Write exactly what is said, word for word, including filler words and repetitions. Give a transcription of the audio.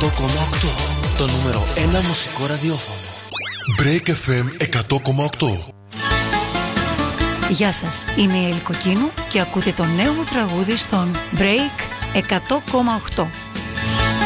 εκατό κόμμα οκτώ. Το νούμερο ένα μουσικό ραδιόφωνο. Break εφ εμ εκατό κόμμα οκτώ. Γεια σας, είμαι η Ελικοκίνου και ακούτε το νέο μου τραγούδι στον Break εκατό κόμμα οκτώ.